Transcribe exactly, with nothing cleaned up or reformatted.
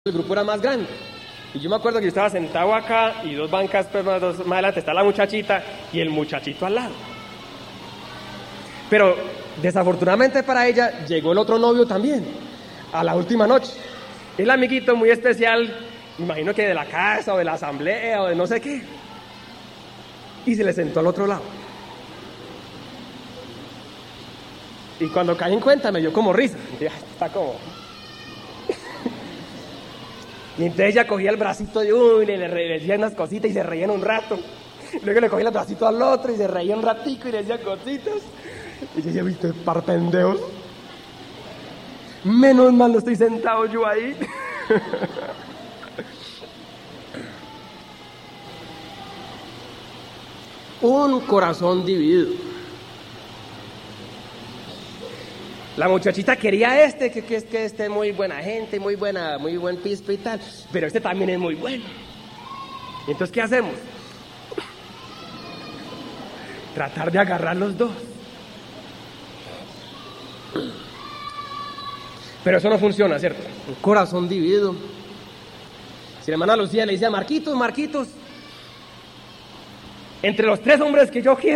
el grupo era más grande. Y yo me acuerdo que yo estaba sentado acá y dos bancas pues, más, dos, más adelante está la muchachita y el muchachito al lado. Pero desafortunadamente para ella llegó el otro novio también, a la última noche. El amiguito muy especial, imagino que de la casa o de la asamblea o de no sé qué. Y se le sentó al otro lado. Y cuando caí en cuenta me dio como risa. Dije, está como... Y entonces ella cogía el bracito de uno y le, le decía unas cositas y se reían un rato. Luego le cogía el bracito al otro y se reía un ratico y le decía cositas. Y yo decía, viste, par pendejos. Menos mal no estoy sentado yo ahí. Un corazón dividido. La muchachita quería este, que, que es que este es muy buena gente, muy buena, muy buen pispe y tal, pero este también es muy bueno. ¿Y entonces qué hacemos? Tratar de agarrar los dos. Pero eso no funciona, ¿cierto? Un corazón dividido. Si la hermana Lucía le dice a Marquitos, Marquitos, entre los tres hombres que yo quiero,